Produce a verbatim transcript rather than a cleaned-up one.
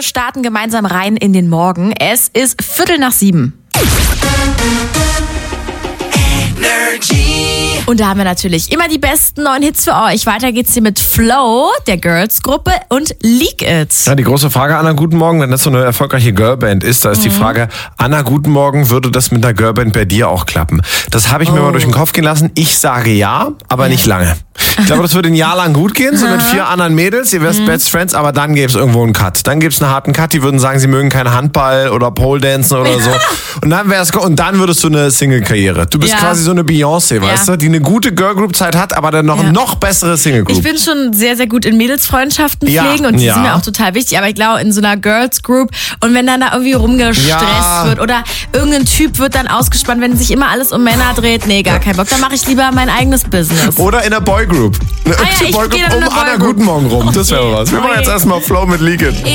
Wir starten gemeinsam rein in den Morgen. Es ist Viertel nach sieben. Und da haben wir natürlich immer die besten neuen Hits für euch. Weiter geht's hier mit Flow, der Girls-Gruppe, und Leak It. Ja, die große Frage, Anna, guten Morgen, wenn das so eine erfolgreiche Girlband ist, da ist mhm. die Frage, Anna, guten Morgen, würde das mit einer Girlband bei dir auch klappen? Das habe ich oh. mir mal durch den Kopf gehen lassen. Ich sage ja, aber ja. nicht lange. Ich glaube, das würde ein Jahr lang gut gehen, so mit vier anderen Mädels, ihr wärt mhm. Best Friends, aber dann gäbe es irgendwo einen Cut. Dann gäbe es einen harten Cut, die würden sagen, sie mögen keinen Handball oder Pole Dancen oder so. Und dann wär's, und dann würdest du eine Single-Karriere. Du bist ja. quasi so eine Beyoncé, ja. weißt du, die eine gute Girl-Group-Zeit hat, aber dann noch ja. noch bessere Single-Group. Ich bin schon sehr, sehr gut in Mädelsfreundschaften ja. pflegen und die ja. sind mir auch total wichtig, aber ich glaube, in so einer Girls-Group und wenn dann da irgendwie rumgestresst ja. wird oder irgendein Typ wird dann ausgespannt, wenn sich immer alles um Männer dreht, nee, gar kein Bock, dann mache ich lieber mein eigenes Business. Oder in der Boy-Group. Eine ah, ja, Boy-Group um Anna, guten Morgen rum. Das wäre was. Wir machen jetzt erstmal Flow mit Leak It.